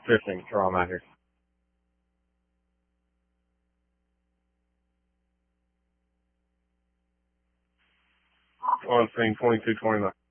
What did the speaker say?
fishing. That's where I'm at here. On scene 2229.